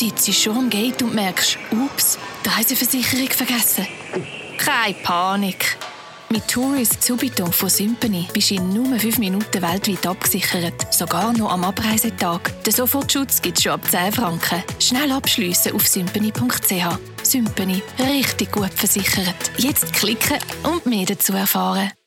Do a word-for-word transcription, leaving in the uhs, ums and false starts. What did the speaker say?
sitzt schon am Gate und merkst, ups, die Reiseversicherung vergessen. Keine Panik. Mit Tourist Subito von Symphony bist du in nur fünf Minuten weltweit abgesichert. Sogar noch am Abreisetag. Den Sofortschutz gibt es schon ab zehn Franken. Schnell abschliessen auf symphony punkt c h. Symphony. Richtig gut versichert. Jetzt klicken und mehr dazu erfahren.